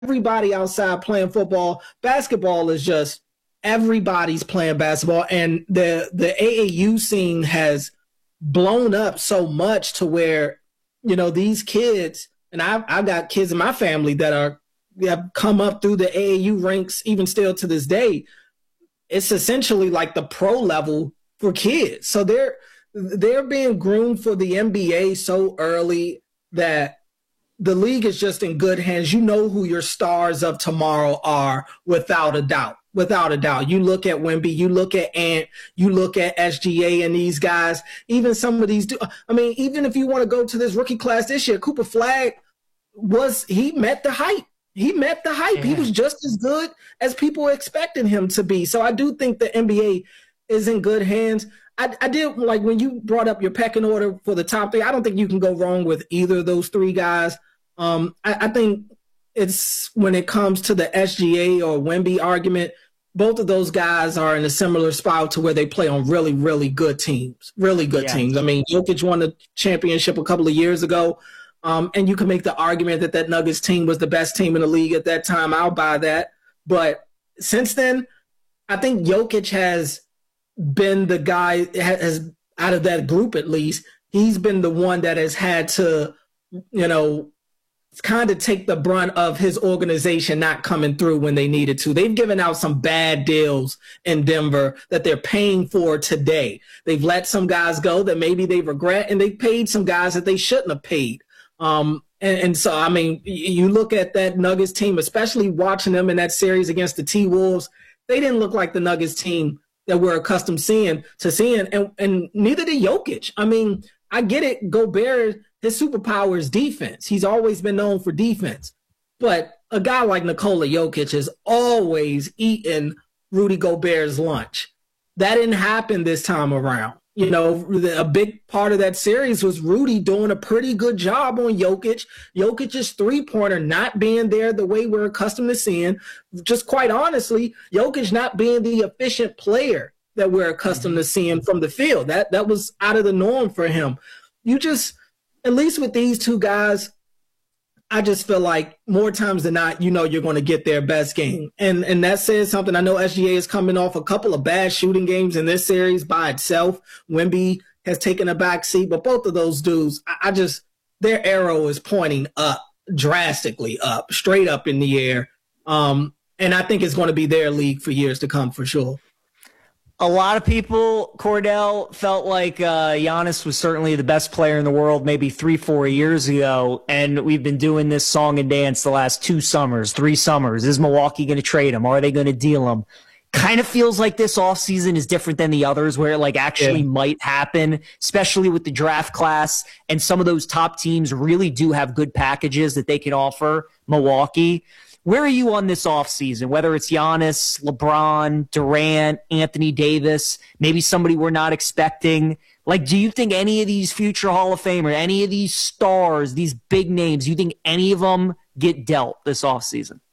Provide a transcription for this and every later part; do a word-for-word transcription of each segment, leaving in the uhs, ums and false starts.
everybody outside playing football. Basketball is just everybody's playing basketball, and the the A A U scene has blown up so much to where, you know, these kids, and I've, I've got kids in my family that are have come up through the A A U ranks even still to this day. It's essentially like the pro level for kids. So they're they're being groomed for the N B A so early that the league is just in good hands. You know who your stars of tomorrow are without a doubt. Without a doubt. You look at Wemby, you look at Ant, you look at S G A and these guys, even some of these. Do, I mean, even if you want to go to this rookie class this year, Cooper Flagg was, he met the hype. He met the hype. Yeah. He was just as good as people expected him to be. So I do think the N B A is in good hands. I, I did, like, when you brought up your pecking order for the top three, I don't think you can go wrong with either of those three guys. Um, I, I think it's when it comes to the S G A or Wemby argument, both of those guys are in a similar spot to where they play on really, really good teams, really good yeah. teams. I mean, Jokic won the championship a couple of years ago, um, and you can make the argument that that Nuggets team was the best team in the league at that time. I'll buy that. But since then, I think Jokic has been the guy, has out of that group at least, he's been the one that has had to, you know, kind of take the brunt of his organization not coming through when they needed to. They've given out some bad deals in Denver that they're paying for today. They've let some guys go that maybe they regret, and they paid some guys that they shouldn't have paid. Um, and, and so, I mean, you look at that Nuggets team, especially watching them in that series against the T-Wolves, they didn't look like the Nuggets team that we're accustomed seeing to seeing, and, and neither did Jokic. I mean, I get it. Gobert, his superpower is defense. He's always been known for defense. But a guy like Nikola Jokic has always eaten Rudy Gobert's lunch. That didn't happen this time around. You know, a big part of that series was Rudy doing a pretty good job on Jokic. Jokic's three-pointer not being there the way we're accustomed to seeing. Just quite honestly, Jokic not being the efficient player that we're accustomed to seeing from the field. That that was out of the norm for him. You just, at least with these two guys, I just feel like more times than not, you know, you're going to get their best game. And and that says something. I know S G A is coming off a couple of bad shooting games in this series by itself. Wemby has taken a back seat, but both of those dudes, I, I just, their arrow is pointing up, drastically up, straight up in the air. Um, and I think it's going to be their league for years to come for sure. A lot of people, Cordell, felt like uh, Giannis was certainly the best player in the world maybe three, four years ago, and we've been doing this song and dance the last two summers, three summers. Is Milwaukee going to trade him? Are they going to deal him? Kind of feels like this offseason is different than the others where it like actually yeah. might happen, especially with the draft class, and some of those top teams really do have good packages that they can offer Milwaukee. Where are you on this offseason, whether it's Giannis, LeBron, Durant, Anthony Davis, maybe somebody we're not expecting? Like, do you think any of these future Hall of Famers, any of these stars, these big names, do you think any of them get dealt this offseason?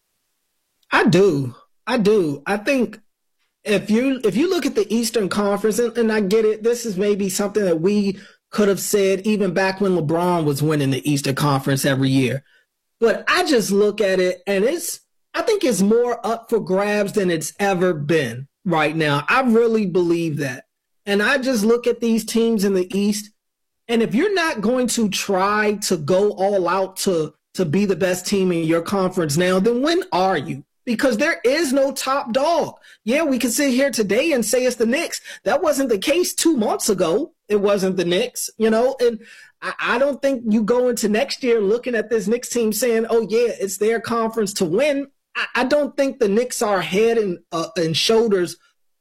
I do. I do. I think if you if you look at the Eastern Conference, and, and I get it, this is maybe something that we could have said even back when LeBron was winning the Eastern Conference every year. But I just look at it, and it's, I think it's more up for grabs than it's ever been right now. I really believe that. And I just look at these teams in the East, and if you're not going to try to go all out to, to be the best team in your conference now, then when are you? Because there is no top dog. Yeah, we can sit here today and say it's the Knicks. That wasn't the case two months ago. It wasn't the Knicks, you know, and I don't think you go into next year looking at this Knicks team saying, oh, yeah, it's their conference to win. I don't think the Knicks are head and, uh, and shoulders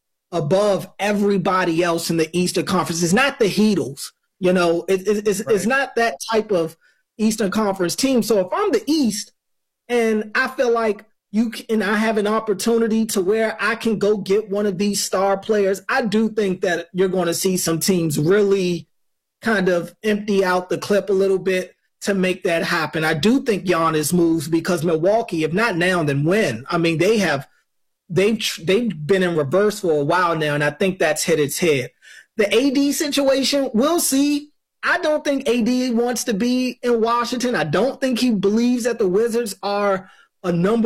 above everybody else in the Eastern Conference. It's not the Heatles. You know, it, it, it's, right. it's not that type of Eastern Conference team. So if I'm the East and I feel like you can, I have an opportunity to where I can go get one of these star players, I do think that you're going to see some teams really kind of empty out the clip a little bit to make that happen. I do think Giannis moves because Milwaukee, if not now, then when? I mean, they have they've they've been in reverse for a while now, and I think that's hit its head. The A D situation, we'll see. I don't think A D wants to be in Washington. I don't think he believes that the Wizards are a number